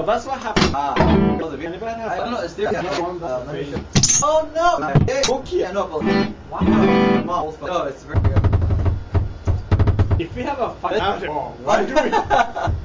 No, that's what happened. I'm not serious. Oh no! Okay, I know, but Wow. no, it's very good. If we have a fight, Why do we?